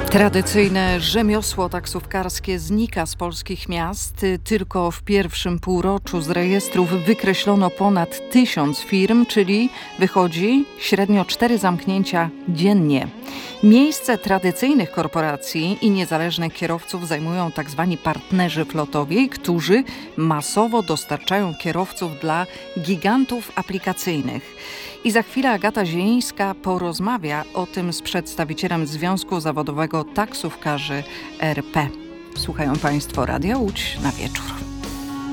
Tradycyjne rzemiosło taksówkarskie znika z polskich miast. Tylko w pierwszym półroczu z rejestrów wykreślono ponad 1000 firm, czyli wychodzi średnio 4 zamknięcia dziennie. Miejsce tradycyjnych korporacji i niezależnych kierowców zajmują tzw. partnerzy flotowi, którzy masowo dostarczają kierowców dla gigantów aplikacyjnych. I za chwilę Agata Zielińska porozmawia o tym z przedstawicielem Związku Zawodowego Taksówkarzy RP. Słuchają Państwo Radia Łódź na wieczór.